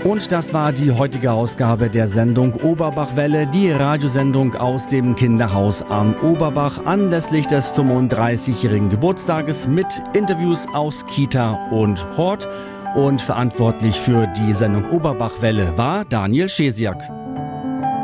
Und das war die heutige Ausgabe der Sendung Oberbachwelle, die Radiosendung aus dem Kinderhaus am Oberbach anlässlich des 35-jährigen Geburtstages mit Interviews aus Kita und Hort. Und verantwortlich für die Sendung Oberbachwelle war Daniel Schesiak.